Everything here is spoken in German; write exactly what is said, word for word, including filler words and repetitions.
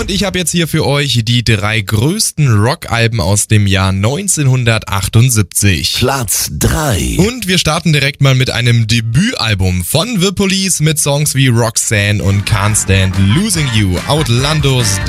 Und ich habe jetzt hier für euch die drei größten Rockalben aus dem Jahr neunzehnhundertachtundsiebzig. Platz drei. Und wir starten direkt mal mit einem Debütalbum von The Police mit Songs wie Roxanne und Can't Stand Losing You. Outlandos